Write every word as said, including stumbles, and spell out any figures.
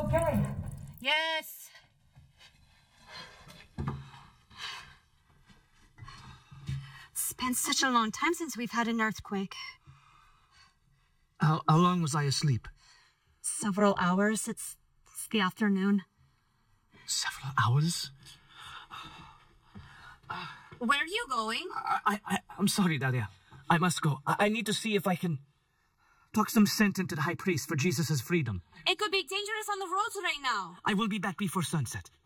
okay? Yes. It's been such a long time since we've had an earthquake. How, how long was I asleep? Several hours. It's, it's the afternoon. Several hours? Where are you going? I, I, I'm sorry, Daria. I must go. I, I need to see if I can talk some sense into the high priest for Jesus' freedom. It could be dangerous on the roads right now. I will be back before sunset.